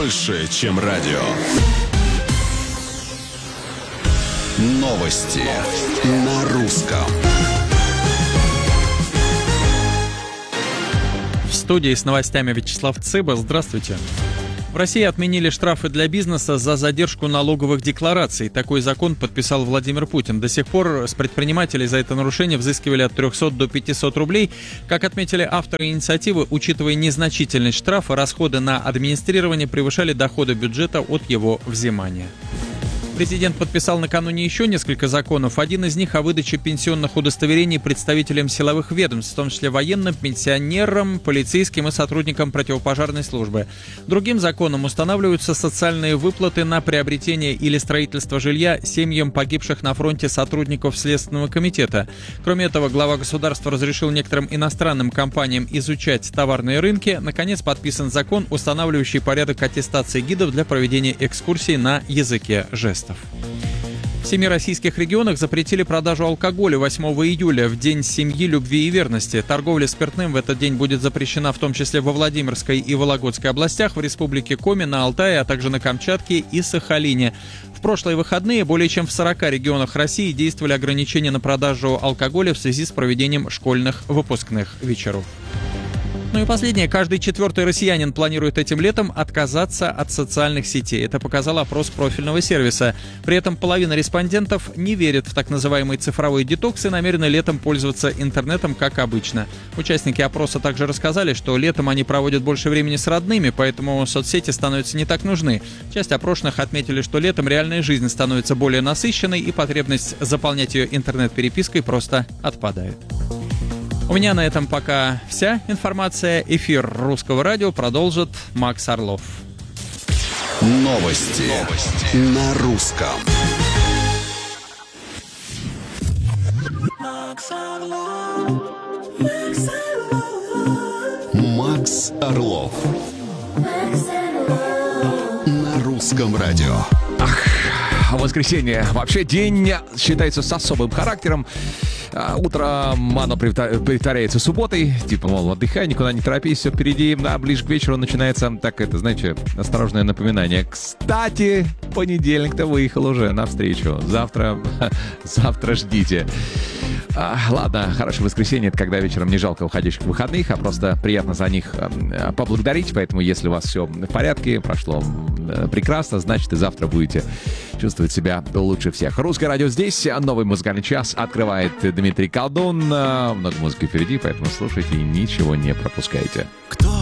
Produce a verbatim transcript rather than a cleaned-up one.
больше, чем радио. Новости на русском. В студии с новостями Вячеслав Цыба. Здравствуйте. В России отменили штрафы для бизнеса за задержку налоговых деклараций. Такой закон подписал Владимир Путин. До сих пор с предпринимателей за это нарушение взыскивали от трехсот до пятисот рублей. Как отметили авторы инициативы, учитывая незначительность штрафа, расходы на администрирование превышали доходы бюджета от его взимания. Президент подписал накануне еще несколько законов. Один из них о выдаче пенсионных удостоверений представителям силовых ведомств, в том числе военным, пенсионерам, полицейским и сотрудникам противопожарной службы. Другим законом устанавливаются социальные выплаты на приобретение или строительство жилья семьям погибших на фронте сотрудников Следственного комитета. Кроме этого, глава государства разрешил некоторым иностранным компаниям изучать товарные рынки. Наконец, подписан закон, устанавливающий порядок аттестации гидов для проведения экскурсий на языке жестов. В семи российских регионах запретили продажу алкоголя восьмого июля, в День семьи, любви и верности. Торговля спиртным в этот день будет запрещена в том числе во Владимирской и Вологодской областях, в Республике Коми, на Алтае, а также на Камчатке и Сахалине. В прошлые выходные более чем в сорока регионах России действовали ограничения на продажу алкоголя в связи с проведением школьных выпускных вечеров. Ну и последнее. Каждый четвертый россиянин планирует этим летом отказаться от социальных сетей. Это показал опрос профильного сервиса. При этом половина респондентов не верит в так называемый цифровой детокс и намерены летом пользоваться интернетом, как обычно. Участники опроса также рассказали, что летом они проводят больше времени с родными, поэтому соцсети становятся не так нужны. Часть опрошенных отметили, что летом реальная жизнь становится более насыщенной и потребность заполнять ее интернет-перепиской просто отпадает. У меня на этом пока вся информация. Эфир Русского радио продолжит Макс Орлов. Новости, Новости. На русском. Макс Орлов. Макс Орлов. На русском радио. Ах, воскресенье. Вообще день считается с особым характером. Утром оно притворяется субботой, типа, мол, отдыхай, никуда не торопись, все впереди, а ближе к вечеру начинается, так это, знаете, осторожное напоминание. Кстати, понедельник-то выехал уже навстречу, завтра, завтра ждите. А, ладно, хорошее воскресенье, это когда вечером не жалко уходящих выходных, а просто приятно за них а, поблагодарить, поэтому если у вас все в порядке, прошло а, прекрасно, значит и завтра будете чувствовать себя лучше всех. Русское радио здесь, новый музыкальный час открывает Дмитрий Колдун, много музыки впереди, поэтому слушайте и ничего не пропускайте. Кто